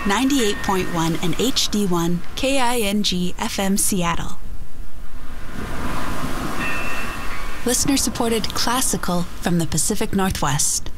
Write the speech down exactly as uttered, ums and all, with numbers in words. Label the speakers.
Speaker 1: ninety-eight point one and H D one K I N G F M Seattle. Listener-supported classical from the Pacific Northwest.